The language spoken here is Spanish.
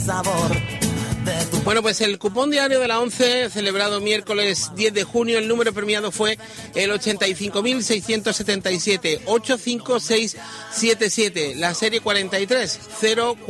Bueno, pues el cupón diario de la 11, celebrado miércoles 10 de junio, el número premiado fue el 85.677, 85677, la serie 4304.